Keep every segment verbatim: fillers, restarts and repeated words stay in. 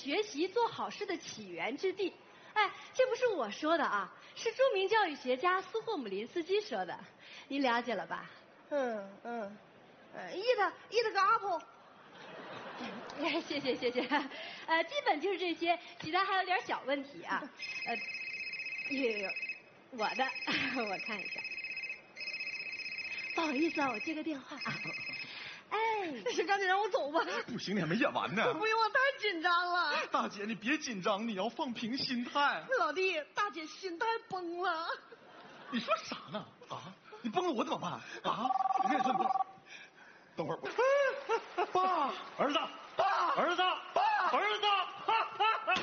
学习做好事的起源之地。哎，这不是我说的啊，是著名教育学家苏霍姆林斯基说的，您了解了吧？ 嗯嗯，呃，eat eat 个 apple。 哎，谢谢谢谢，呃，基本就是这些，其他还有点小问题啊。呃，有有有，我的，我看一下。不好意思啊，我接个电话啊。哎， 是赶紧让我走吧。 不行，你还没演完呢。 不用，我太紧张了。 大姐，你别紧张，你要放平心态。 老弟，大姐心态崩了。 你说啥呢？啊？你崩了我怎么办？啊？我跟你说，你等会儿。爸， 儿子， 爸， 儿子， 爸， 儿子，哈哈哈！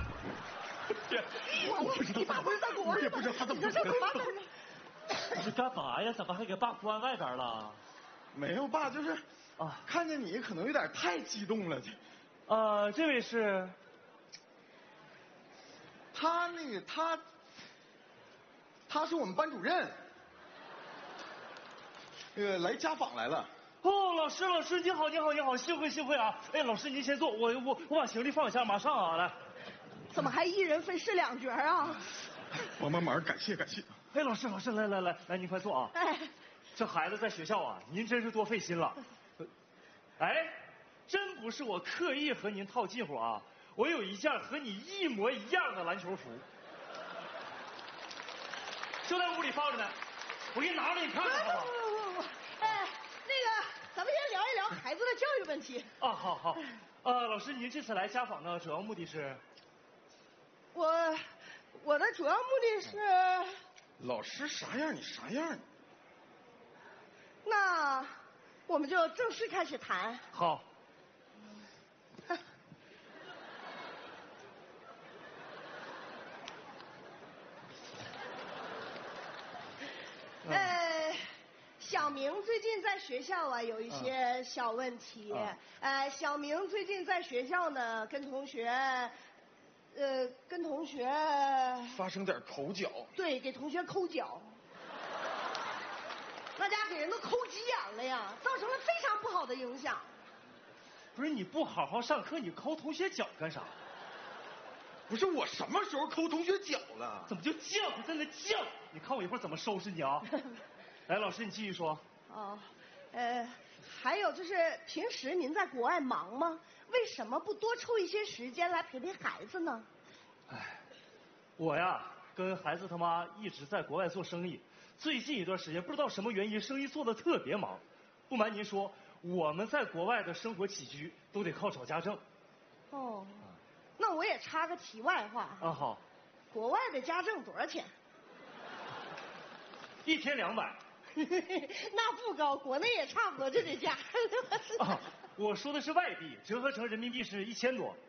我不知道， 你爸不是在国外吗？ 我也不知道他怎么这干嘛呢？ 你干嘛呀？怎么还给爸关外边了？ 没有，爸，就是啊， 看见你可能有点太激动了。 呃，这位是， 他那个他，他是我们班主任，那个来家访来了。 哦，老师，老师，你好，你好，你好，幸会，幸会啊！哎，老师您先坐，我我我把行李放一下，马上啊，来。 怎么还一人分饰两角啊？ 帮帮忙，感谢感谢。 哎，老师，老师，来来来来，您快坐啊！ 哎， 这孩子在学校啊，您真是多费心了。哎，真不是我刻意和您套近乎啊，我有一件和你一模一样的篮球服，就在屋里放着呢，我给你拿来你看看好不好？ 不不不不，哎，那个，咱们先聊一聊孩子的教育问题。 啊，好好。呃，老师，您这次来家访呢，主要目的是？ 我我的主要目的是。 老师啥样你啥样。 那我们就正式开始谈。 好。 呃，小明最近在学校啊有一些小问题。 嗯、 呃，小明最近在学校呢，跟同学，呃，跟同学发生点口角。 对，给同学抠脚。那家给人都抠急眼了呀，造成了非常不好的影响。 不是你不好好上课，你抠同学脚干啥？ 不是我什么时候抠同学脚了？ 怎么就犟？你在那犟？你看我一会儿怎么收拾你啊！来，老师你继续说。 哦，呃，还有就是平时您在国外忙吗？为什么不多抽一些时间来陪陪孩子呢？ 哎，我呀跟孩子他妈一直在国外做生意，最近一段时间不知道什么原因，生意做得特别忙。不瞒您说，我们在国外的生活起居都得靠找家政。 哦，那我也插个题外话。 啊好。 国外的家政多少钱？ 一天两百。 那不高，国内也差不多就这价。 啊，我说的是外币，折合成人民币是一千多。